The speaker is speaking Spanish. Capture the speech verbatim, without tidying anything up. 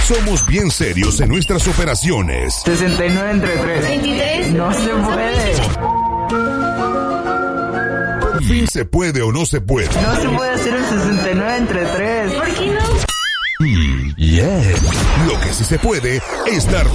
Somos bien serios en nuestras operaciones. sesenta y nueve entre tres. veintitrés. No se puede. Por fin se puede o no se puede. No se puede hacer un sesenta y nueve entre tres. ¿Por qué no? Mm, yeah. Lo que sí se puede es dar